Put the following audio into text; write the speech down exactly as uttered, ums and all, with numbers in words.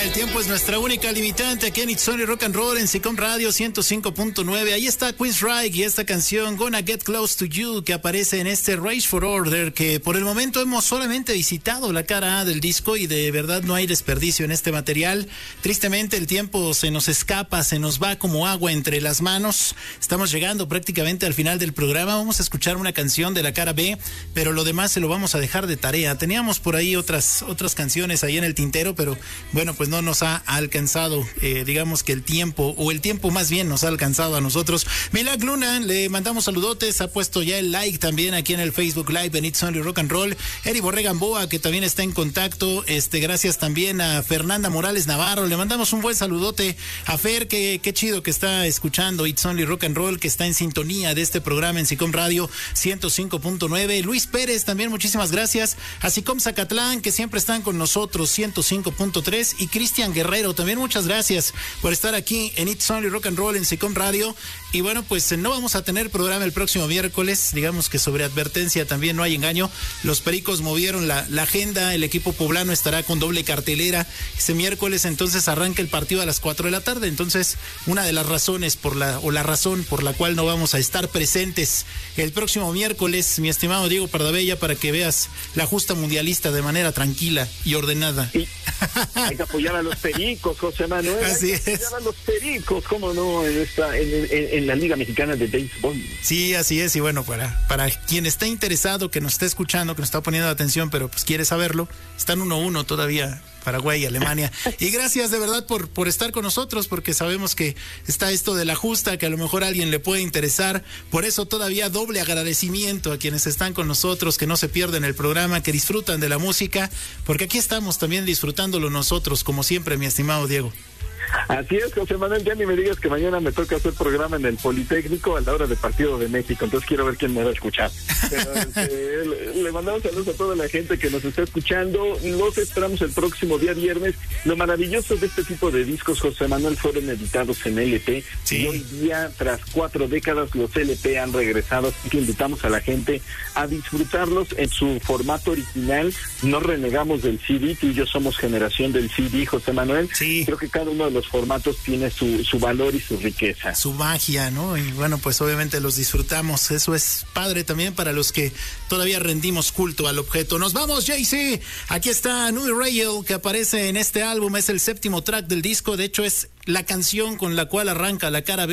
El tiempo es nuestra única limitante aquí en It's Only Rock and Roll en Sicom Radio ciento cinco punto nueve. Ahí está Queensryche y esta canción Gonna Get Close to You, que aparece en este Rage for Order, que por el momento hemos solamente visitado la cara A del disco y de verdad no hay desperdicio en este material. Tristemente el tiempo se nos escapa, se nos va como agua entre las manos. Estamos llegando prácticamente al final del programa. Vamos a escuchar una canción de la cara B, pero lo demás se lo vamos a dejar de tarea. Teníamos por ahí otras, otras canciones ahí en el tintero, pero bueno, pues no nos ha alcanzado, eh, digamos que el tiempo, o el tiempo más bien nos ha alcanzado a nosotros. Milag Luna, le mandamos saludotes, ha puesto ya el like también aquí en el Facebook Live en It's Only Rock and Roll. Eri Borregamboa, que también está en contacto, este, gracias también a Fernanda Morales Navarro, le mandamos un buen saludote a Fer, que qué chido que está escuchando It's Only Rock and Roll, que está en sintonía de este programa en Sicom Radio ciento cinco punto nueve. Luis Pérez también, muchísimas gracias. A Sicom Zacatlán, que siempre están con nosotros, ciento cinco punto tres, y Cristian Guerrero, también muchas gracias por estar aquí en It's Only Rock and Roll en Sicom Radio. Y bueno, pues no vamos a tener programa el próximo miércoles, digamos que sobre advertencia también no hay engaño. Los Pericos movieron la, la agenda, el equipo poblano estará con doble cartelera ese miércoles, entonces arranca el partido a las cuatro de la tarde, entonces una de las razones por la, o la razón por la cual no vamos a estar presentes el próximo miércoles, mi estimado Diego Pardabella, para que veas la justa mundialista de manera tranquila y ordenada. Sí. Hay que apoyar a los Pericos, José Manuel. Así hay que es. apoyar a los Pericos, cómo no, en esta, en, en, en la Liga Mexicana de Béisbol. Sí, así es. Y bueno, para, para quien esté interesado, que nos esté escuchando, que nos está poniendo atención, pero pues quiere saberlo, están uno a uno todavía Paraguay y Alemania. Y gracias de verdad por, por estar con nosotros, porque sabemos que está esto de la justa, que a lo mejor a alguien le puede interesar. Por eso todavía doble agradecimiento a quienes están con nosotros, que no se pierden el programa, que disfrutan de la música, porque aquí estamos también disfrutándolo nosotros, como siempre, mi estimado Diego. Así es, José Manuel, ya ni me digas que mañana me toca hacer programa en el Politécnico a la hora del partido de México, entonces quiero ver quién me va a escuchar. Pero, este, le, le mandamos saludos a toda la gente que nos está escuchando, los esperamos el próximo día viernes. Lo maravilloso de este tipo de discos, José Manuel, fueron editados en L P, sí. Y hoy día, tras cuatro décadas, los L P han regresado, así que invitamos a la gente a disfrutarlos en su formato original. No renegamos del C D, tú y yo somos generación del C D, José Manuel. Sí. Creo que cada uno de los formatos tiene su, su valor y su riqueza. Su magia, ¿no? Y bueno, pues obviamente los disfrutamos. Eso es padre también para los que todavía rendimos culto al objeto. Nos vamos, Jay-Z. Aquí está New Rail, que aparece en este álbum. Es el séptimo track del disco. De hecho, es la canción con la cual arranca la cara B